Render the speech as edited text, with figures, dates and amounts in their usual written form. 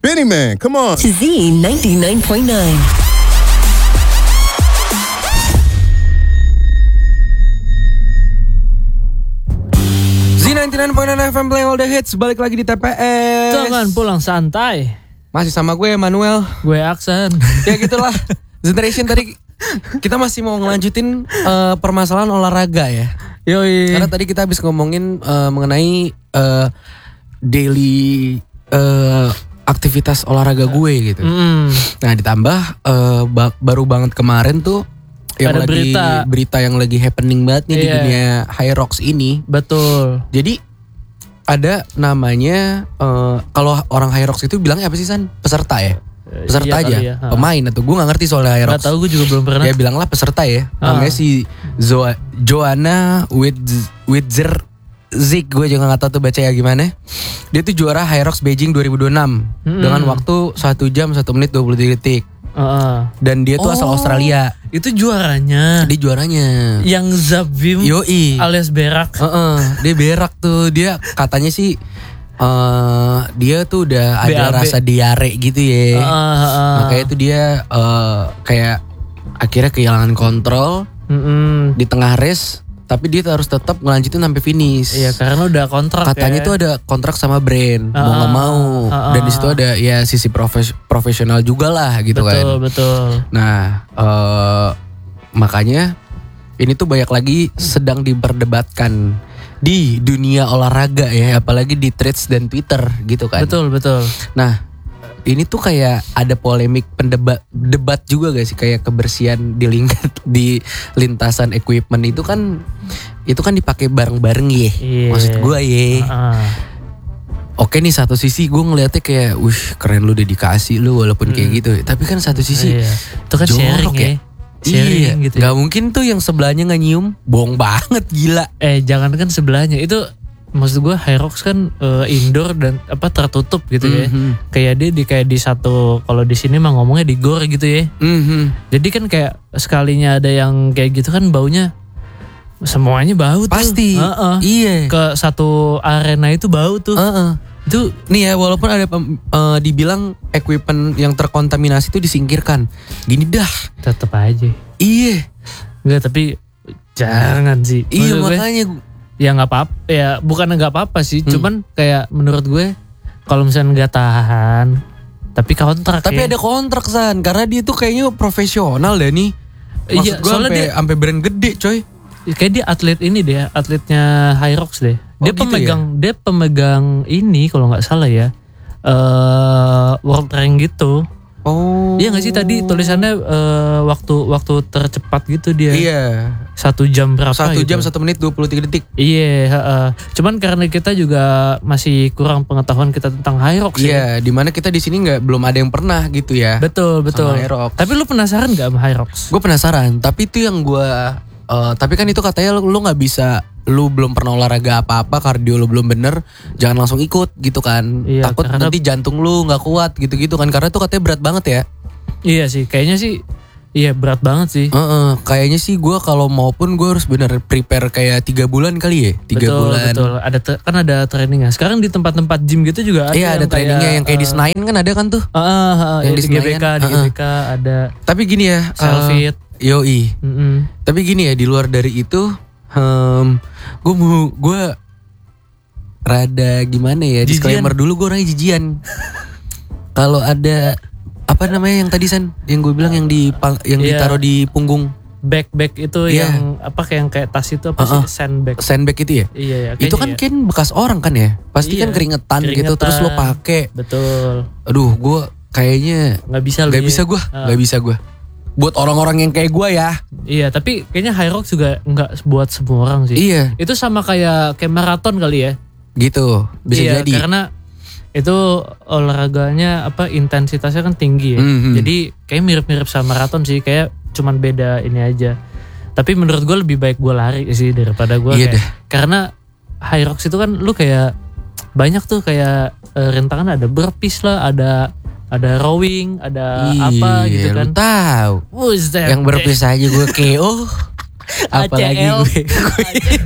Benny Man, come on. Z99.9. Z99.9 FM playing all the hits. Balik lagi di TPS. Jangan pulang santai. Masih sama gue Manuel. Gue Aksan. Ya gitulah. Generation tadi kita masih mau ngelanjutin permasalahan olahraga ya. Yoi. Karena tadi kita habis ngomongin mengenai daily aktivitas olahraga gue gitu. Nah ditambah baru banget kemarin tuh yang ada lagi berita yang lagi happening banget nih di dunia High Rocks ini. Betul. Jadi ada namanya kalau orang High Rocks itu bilangnya apa sih San? Peserta ya? Peserta iya aja, ya. pemain atau gue nggak ngerti soal High Rocks. Gak tahu, gue juga belum pernah. Ya bilanglah peserta ya. Namanya si Joanna Zik, gue juga nggak tahu tuh baca ya gimana. Dia tuh juara High Rocks Beijing 2026 dengan waktu 1 jam 1 menit 23 detik. Dan dia tuh asal Australia. Itu juaranya. Dia juaranya. Yang Zabim Yoi. alias berak. Dia berak tuh. Dia katanya sih dia tuh udah ada BAB. rasa diare gitu ya. Makanya tuh dia kayak akhirnya kehilangan kontrol di tengah race. Tapi dia harus tetap ngelanjutin sampai finish. Iya, karena udah kontrak. Katanya ya. tuh ada kontrak sama brand, mau nggak mau. Dan di situ ada ya sisi profesional juga lah gitu kan. Betul. Nah, makanya ini tuh banyak lagi sedang diperdebatkan di dunia olahraga ya, apalagi di threads dan Twitter gitu kan. Betul. Nah, ini tuh kayak ada polemik debat juga gak sih, kayak kebersihan di lintasan equipment itu kan dipakai bareng-bareng ya. Maksud gue ya. Oke nih, satu sisi gue ngeliatnya kayak keren lu, dedikasi lu walaupun kayak gitu. Tapi kan satu sisi itu kan jorok sharing ya. Sharing gitu. Gak mungkin tuh yang sebelahnya gak nyium. Bohong banget, gila. Jangan kan sebelahnya. Itu maksud gue High Rocks kan indoor dan tertutup gitu ya. Kayak dia kayak di satu, kalau di sini mah ngomongnya di gor gitu ya. Jadi kan kayak sekalinya ada yang kayak gitu kan baunya semuanya bau tuh. Pasti. Iya. Ke satu arena itu bau tuh. Itu nih ya, walaupun ada dibilang equipment yang terkontaminasi itu disingkirkan. Gini dah. tetap aja. Iya. Enggak, tapi jangan sih. Iya, Maksud gue, makanya ya nggak apa-apa, ya bukan nggak apa-apa sih, cuman kayak menurut gue kalau misalnya nggak tahan tapi kontrak. Tapi ya. ada kontrak San, karena dia tuh kayaknya profesional deh nih. Maksud Iya, gue soalnya sampai brand gede coy. Kayak dia atlet ini deh, atletnya High Rocks deh. Dia gitu dia pemegang ini kalau nggak salah ya, world rank gitu. Oh. Iya nggak sih, tadi tulisannya waktu tercepat gitu dia. Iya. 1 jam berapa? 1 gitu. jam 1 menit 23 detik. Iya, cuman karena kita juga masih kurang pengetahuan kita tentang High Rocks. Iya, dimana kita di sini belum ada yang pernah gitu ya. Betul. Sama High Rocks. Tapi lu penasaran gak sama High Rocks? Gue penasaran, tapi itu yang gue tapi kan itu katanya lu nggak bisa, lu belum pernah olahraga apa-apa, kardio lu belum bener, jangan langsung ikut gitu kan. Iya, takut karena nanti jantung lu nggak kuat gitu-gitu kan, karena itu katanya berat banget ya. Iya sih, kayaknya sih iya berat banget sih. Kayaknya sih gue kalau maupun gue harus bener prepare kayak 3 bulan kali ya. 3 bulan. Betul. Kan ada trainingnya. Sekarang di tempat-tempat gym gitu juga ada. Iya, ada trainingnya yang kayak di Senayan kan ada kan tuh. Yang di di GBK, Senayan. ada. Tapi gini ya, Selfit. yoi. Tapi gini ya, di luar dari itu gue rada gimana ya, disclaimer dulu, gue orangnya jijian. Kalau ada apa namanya yang tadi San, yang gue bilang yang ditaruh di punggung, Bag itu yang apa, kayak tas itu apa sih, sandbag itu ya. Iya, itu kan kan bekas orang kan ya, pasti kan keringetan gitu, terus lo pakai. Betul. Aduh, gue kayaknya nggak bisa gue. Buat orang-orang yang kayak gue ya. Iya, tapi kayaknya High Rocks juga nggak buat semua orang sih. Iya. Itu sama kayak maraton kali ya. Gitu, bisa jadi. Karena itu olahraganya intensitasnya kan tinggi ya. Jadi kayak mirip-mirip sama maraton sih, kayak cuman beda ini aja. Tapi menurut gue lebih baik gue lari sih daripada gue karena High Rocks itu kan lu kayak banyak tuh kayak rintangan, ada burpees lah, ada rowing, ada apa gitu kan. Lu tahu. Yang burpees aja gue KO. Apalagi gue